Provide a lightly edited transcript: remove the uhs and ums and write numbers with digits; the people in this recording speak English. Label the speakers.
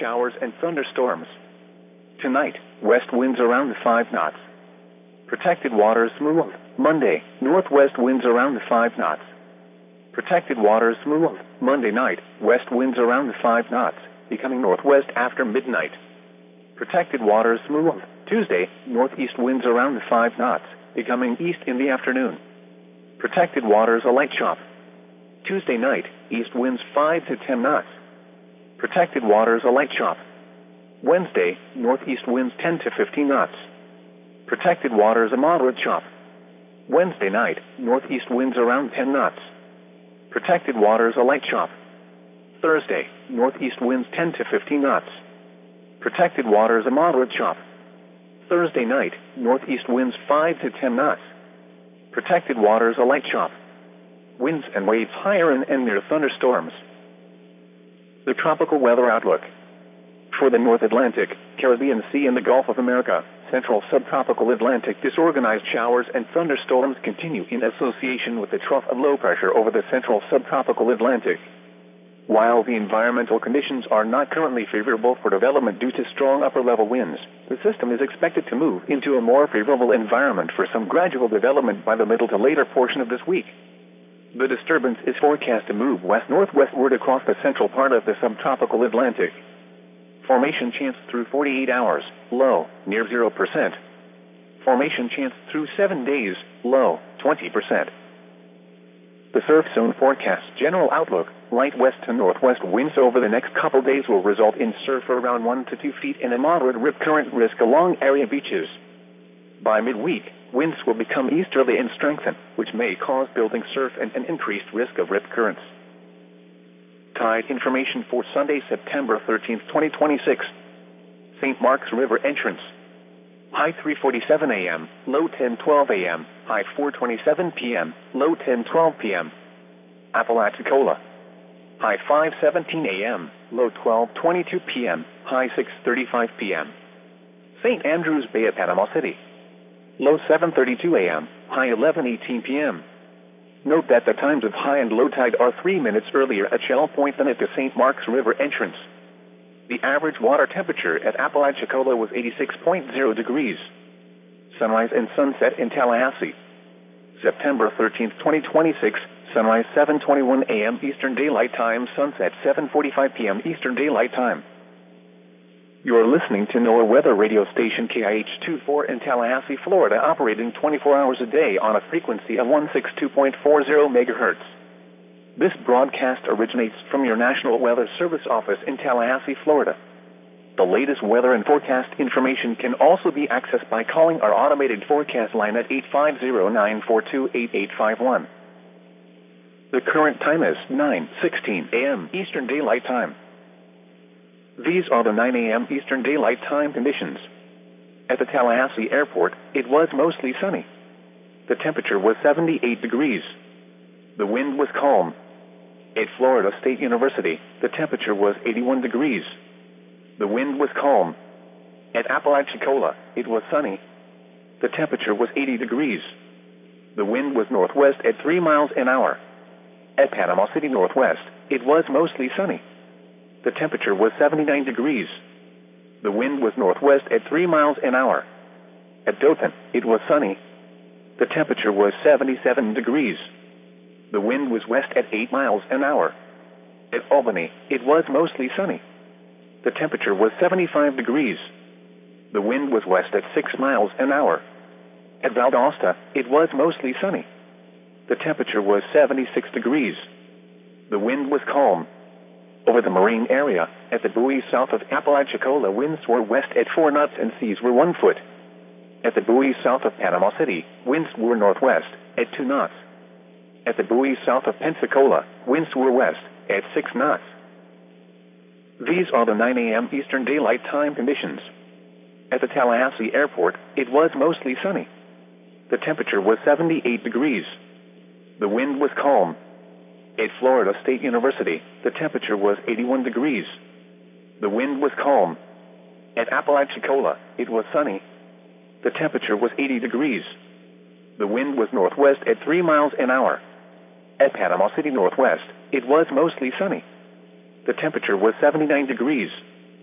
Speaker 1: showers and thunderstorms. Tonight, west winds around 5 knots. Protected waters smooth. Monday, northwest winds around 5 knots. Protected waters smooth. Monday night, west winds around 5 knots, becoming northwest after midnight. Protected waters smooth. Tuesday, northeast winds around 5 knots, becoming east in the afternoon. Protected waters a light chop. Tuesday night, east winds 5 to 10 knots. Protected waters a light chop. Wednesday, northeast winds 10 to 15 knots. Protected waters a moderate chop. Wednesday night, northeast winds around 10 knots. Protected waters a light chop. Thursday, northeast winds 10 to 15 knots. Protected waters a moderate chop. Thursday night, northeast winds 5 to 10 knots. Protected waters a light chop. Winds and waves higher and near thunderstorms. The tropical weather outlook. For the North Atlantic, Caribbean Sea and the Gulf of America, Central Subtropical Atlantic, disorganized showers and thunderstorms continue in association with the trough of low pressure over the Central Subtropical Atlantic. While the environmental conditions are not currently favorable for development due to strong upper-level winds, the system is expected to move into a more favorable environment for some gradual development by the middle to later portion of this week. The disturbance is forecast to move west-northwestward across the central part of the subtropical Atlantic. Formation chance through 48 hours, low, near 0%. Formation chance through 7 days, low, 20%. The surf zone forecast general outlook, light west to northwest winds over the next couple days will result in surf around 1 to 2 feet and a moderate rip current risk along area beaches. By midweek, winds will become easterly and strengthen, which may cause building surf and an increased risk of rip currents. Tide information for Sunday, September 13, 2026. St. Mark's River entrance. High 3:47 a.m., low 10:12 a.m., high 4:27 p.m., low 10:12 p.m. Apalachicola. High 5:17 a.m., low 12:22 p.m., high 6:35 p.m. St. Andrews Bay at Panama City. Low 7:32 a.m., high 11:18 p.m. Note that the times of high and low tide are 3 minutes earlier at Shell Point than at the St. Mark's River entrance. The average water temperature at Apalachicola was 86.0 degrees. Sunrise and sunset in Tallahassee. September 13, 2026, sunrise 7:21 a.m. Eastern Daylight Time, sunset 7:45 p.m. Eastern Daylight Time. You are listening to NOAA weather radio station KIH-24 in Tallahassee, Florida, operating 24 hours a day on a frequency of 162.40 MHz. This broadcast originates from your National Weather Service office in Tallahassee, Florida. The latest weather and forecast information can also be accessed by calling our automated forecast line at 850-942-8851. The current time is 9:16 a.m. Eastern Daylight Time. These are the 9 a.m. Eastern Daylight Time conditions. At the Tallahassee Airport, it was mostly sunny. The temperature was 78 degrees. The wind was calm. At Florida State University, the temperature was 81 degrees. The wind was calm. At Apalachicola, it was sunny. The temperature was 80 degrees. The wind was northwest at 3 miles an hour. At Panama City Northwest, it was mostly sunny. The temperature was 79 degrees. The wind was northwest at 3 miles an hour. At Dothan, it was sunny. The temperature was 77 degrees. The wind was west at 8 miles an hour. At Albany, it was mostly sunny. The temperature was 75 degrees. The wind was west at 6 miles an hour. At Valdosta, it was mostly sunny. The temperature was 76 degrees. The wind was calm. Over the marine area, at the buoy south of Apalachicola, winds were west at 4 knots and seas were 1 foot. At the buoy south of Panama City, winds were northwest at 2 knots. At the buoy south of Pensacola, winds were west at 6 knots. These are the 9 a.m. Eastern Daylight Time conditions. At the Tallahassee Airport, it was mostly sunny. The temperature was 78 degrees. The wind was calm. At Florida State University, the temperature was 81 degrees. The wind was calm. At Apalachicola, it was sunny. The temperature was 80 degrees. The wind was northwest at 3 miles an hour. At Panama City Northwest, it was mostly sunny. The temperature was 79 degrees.